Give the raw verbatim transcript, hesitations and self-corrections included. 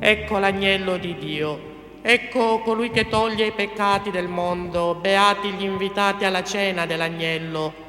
Ecco l'agnello di Dio. Ecco colui che toglie i peccati del mondo. Beati gli invitati alla cena dell'agnello.